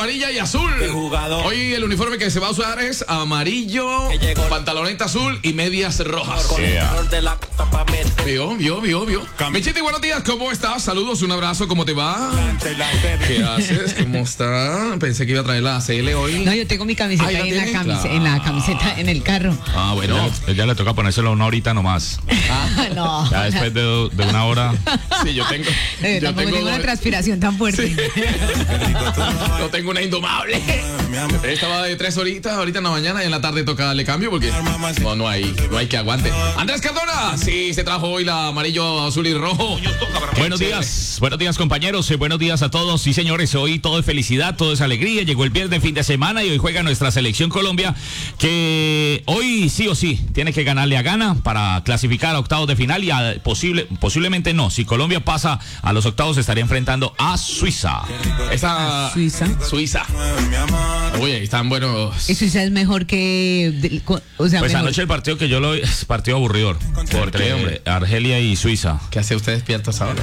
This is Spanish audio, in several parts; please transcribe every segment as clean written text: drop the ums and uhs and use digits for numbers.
amarilla y azul. Hoy el uniforme que se va a usar es amarillo, pantaloneta azul y medias rojas. Vio. Michiti, buenos días, ¿cómo estás? Saludos, un abrazo, ¿cómo te va? ¿Qué haces? ¿Cómo está? Pensé que iba a traer la CL hoy. No, yo tengo mi camiseta ahí en la camiseta, en el carro. Ah, bueno. Ya le toca ponérselo una horita nomás. No. Ya después de una hora. Sí, yo tengo una transpiración tan fuerte. Sí. Yo tengo una indomable. Estaba de 3 horitas, ahorita en la mañana y en la tarde toca darle cambio porque no hay que aguante. Andrés Cardona, sí, se trajo hoy la amarillo, azul y rojo. Buenos días compañeros, buenos días a todos. Sí señores, hoy todo es felicidad, todo es alegría. Llegó el viernes, fin de semana y hoy juega nuestra selección Colombia, que hoy sí o sí tiene que ganarle a Ghana para clasificar a octavos de final y posiblemente no. Si Colombia pasa a los octavos estaría enfrentando a Suiza. Suiza. Uy, están buenos. ¿Y Suiza es mejor que pues mejor? Anoche el partido que yo lo vi es partido aburridor. Entre hombre, Argelia y Suiza. ¿Qué hace usted despiertos ahora?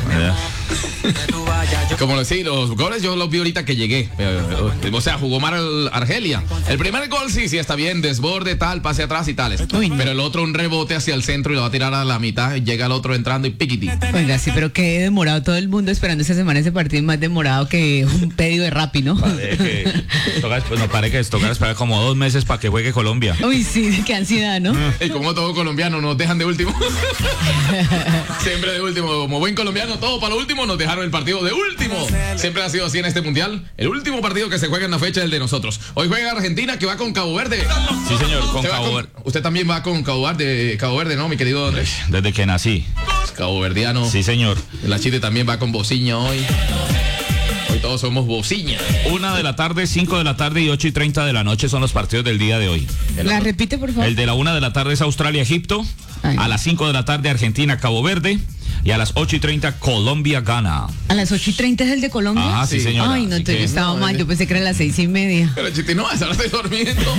Como decir, los goles yo los vi ahorita que llegué. O sea, jugó mal Argelia. El primer gol sí está bien, desborde, tal, pase atrás y tales. Pero el otro un rebote hacia el centro y lo va a tirar a la mitad y llega el otro entrando y piquiti. Oiga, sí, pero qué demorado todo el mundo esperando esta semana ese partido, es más demorado que un pedido de Rappi, ¿no? Parece que toca esperar como 2 meses para que juegue Colombia. Uy, sí, qué ansiedad, ¿no? Y como todo colombiano, nos dejan de último. Siempre de último. Como buen colombiano, todo para lo último, nos dejaron el partido de último. Siempre ha sido así en este mundial. El último partido que se juega en la fecha es el de nosotros. Hoy juega Argentina, que va con Cabo Verde. Sí, señor, con Cabo Verde. Usted también va con Cabo Verde, ¿no, mi querido Andrés? Desde que nací. Cabo Verdiano. Sí, señor. La Chile también va con Bociña hoy. Hoy todos somos Bociña. 1 de la tarde, 5 de la tarde y 8:30 de la noche son los partidos del día de hoy. ¿La repite, por favor? El de la 1 de la tarde es Australia-Egipto. A las 5 de la tarde Argentina-Cabo Verde. Y a las 8:30 Colombia-Ghana. ¿A las 8:30 es el de Colombia? Ah, sí, señora. Ay, no, entonces yo estaba mal, yo pensé que era a las 6:30. Pero Chiti, no, ahora estoy durmiendo.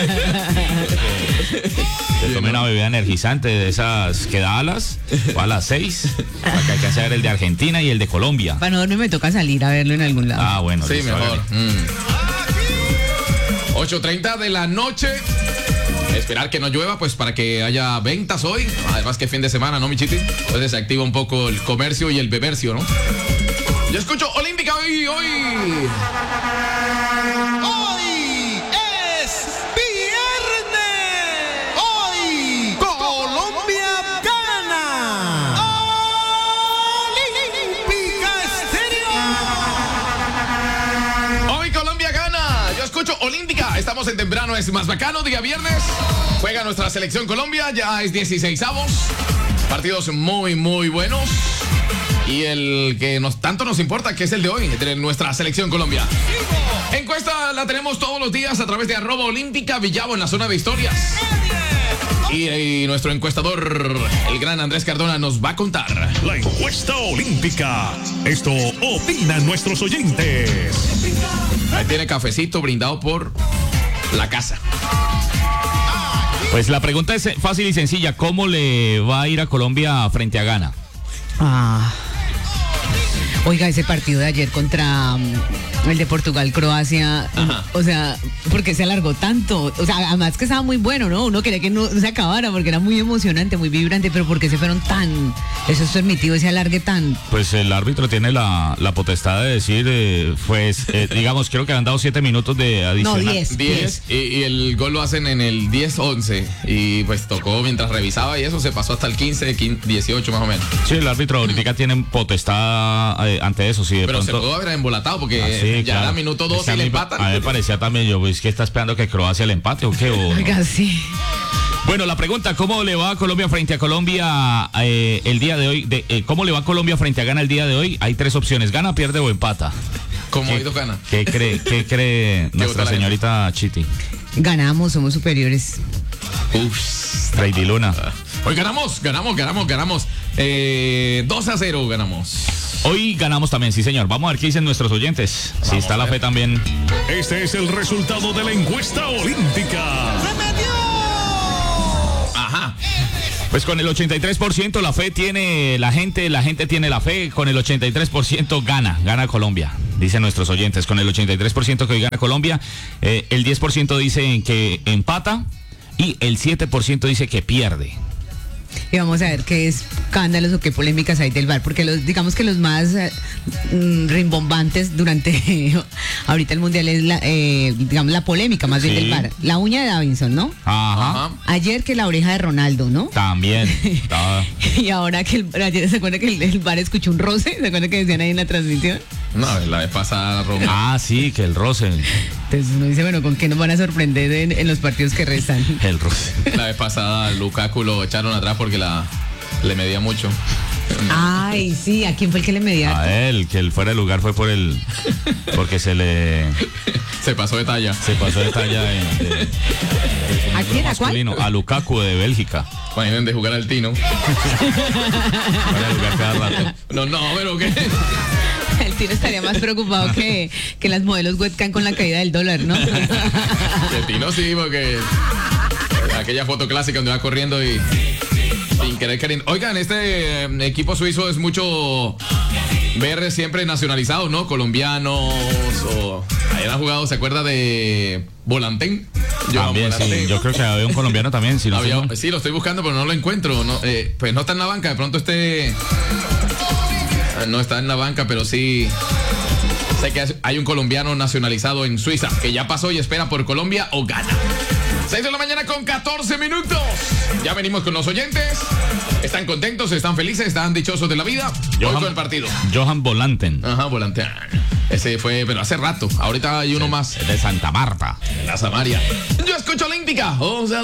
Se tomé una bebida energizante de esas que da alas. Va a las 6. Acá hay que hacer el de Argentina y el de Colombia. Para no dormir me toca salir a verlo en algún lado. Ah, bueno. Sí, listo, mejor. 8:30 de la noche. Esperar que no llueva, pues para que haya ventas hoy. Además que fin de semana, ¿no, Michiti? Entonces se activa un poco el comercio y el bebercio, ¿no? Yo escucho Olímpica hoy. Hoy es viernes. Hoy Colombia gana. Olímpica Estéreo. Hoy Colombia gana. Yo escucho Olímpica. Estamos en temprano, es más bacano, día viernes. Juega nuestra selección Colombia, ya es 16avos. Partidos muy, muy buenos. Y el que tanto nos importa, que es el de hoy, de nuestra selección Colombia. Encuesta la tenemos todos los días a través de @Olímpica Villavo en la zona de historias. Y nuestro encuestador, el gran Andrés Cardona, nos va a contar. La encuesta olímpica. Esto opinan nuestros oyentes. Ahí tiene cafecito brindado por la casa. Pues la pregunta es fácil y sencilla. ¿Cómo le va a ir a Colombia frente a Ghana? Oiga, ese partido de ayer contra el de Portugal-Croacia, o sea, ¿por qué se alargó tanto? O sea, además que estaba muy bueno, ¿no? Uno quería que no se acabara porque era muy emocionante, muy vibrante, pero ¿por qué se fueron tan? ¿Eso es permitido, ese alargue tan? Pues el árbitro tiene la potestad de decir, digamos, creo que han dado 7 minutos de adicional. No, 10. Y el gol lo hacen en el 10-11. Y pues tocó mientras revisaba y eso se pasó hasta el 15-18 más o menos. Sí, el árbitro ahorita tiene potestad ante eso, sí. Pero se pudo haber embolatado porque ya era minuto 12 y le empatan. A mí me parecía también, yo, pues, que está esperando que Croacia le empate o qué. Oiga, sí. Bueno, la pregunta, ¿cómo le va a Colombia frente a Colombia el día de hoy? ¿Cómo le va a Colombia frente a Ghana el día de hoy? Hay 3 opciones, gana, pierde o empata. ¿Cómo ha ido Ghana? ¿Qué cree nuestra señorita Chiti? Ganamos, somos superiores. Lady Luna. Hoy ganamos. 2-0 ganamos. Hoy ganamos también, sí señor. Vamos a ver qué dicen nuestros oyentes. Si está la fe también. Este es el resultado de la encuesta olímpica. Ajá. Pues con el 83% la fe tiene la gente tiene la fe, con el 83% gana Colombia, dicen nuestros oyentes, con el 83% que hoy gana Colombia, el 10% dice que empata y el 7% dice que pierde. Y vamos a ver qué escándalos o qué polémicas hay del VAR, porque digamos que los más rimbombantes durante ahorita el mundial es la polémica más bien del VAR. La uña de Davinson, ¿no? Ajá. Ayer que la oreja de Ronaldo, ¿no? También. Y ahora que ayer se acuerda que el VAR escuchó un roce, ¿se acuerda que decían ahí en la transmisión? No, la vez pasada, Roma. Ah, sí, que el roce. Entonces uno dice, bueno, ¿con qué nos van a sorprender en los partidos que restan? El roce. La vez pasada Lukaku lo echaron atrás porque le medía mucho. Ay, sí, ¿a quién fue el que le medía? A él, que el fuera de lugar fue porque se pasó de talla. Se pasó de talla ¿A quién? ¿A cuál? A Lukaku de Bélgica. Imaginen de jugar al Tino. Fuera de lugar cada rato. No, pero ¿qué? El Tino estaría más preocupado que las modelos webcam con la caída del dólar, ¿no? El Tino sí, porque aquella foto clásica donde va corriendo y sin querer queriendo. Oigan, este equipo suizo es mucho ver siempre nacionalizados, ¿no? Colombianos o ahí han jugado, ¿se acuerda de Volantén? También, sí, yo creo que había un colombiano también. Si no sí, lo estoy buscando, pero no lo encuentro. No, pues no está en la banca, de pronto no está en la banca, pero sí sé que hay un colombiano nacionalizado en Suiza que ya pasó y espera por Colombia o gana. 6 de la mañana con 14 minutos. Ya venimos con los oyentes. ¿Están contentos? ¿Están felices? ¿Están dichosos de la vida? Hoy con el partido. Johan Volanten. Ajá, Volanten. Ese fue, pero hace rato. Ahorita hay uno más. De Santa Marta. La Samaria. Yo escucho Olímpica. O sea,